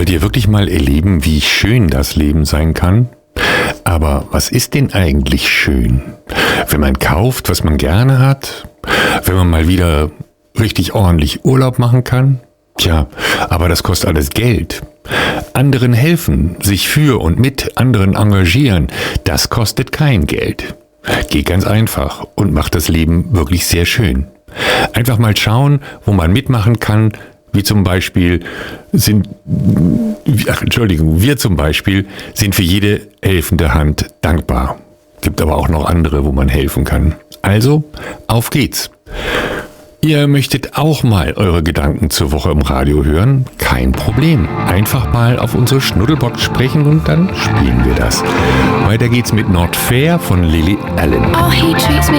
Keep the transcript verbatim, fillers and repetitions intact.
Wollt ihr wirklich mal erleben, wie schön das Leben sein kann? Aber was ist denn eigentlich schön? Wenn man kauft, was man gerne hat? Wenn man mal wieder richtig ordentlich Urlaub machen kann? Tja, aber das kostet alles Geld. Anderen helfen, sich für und mit anderen engagieren, das kostet kein Geld. Geht ganz einfach und macht das Leben wirklich sehr schön. Einfach mal schauen, wo man mitmachen kann, wie zum Beispiel sind, ach, Entschuldigung, wir zum Beispiel sind für jede helfende Hand dankbar. Gibt aber auch noch andere, wo man helfen kann. Also, auf geht's. Ihr möchtet auch mal eure Gedanken zur Woche im Radio hören? Kein Problem. Einfach mal auf unsere Schnuddelbox sprechen und dann spielen wir das. Weiter geht's mit Not Fair von Lily Allen. Oh, he treats me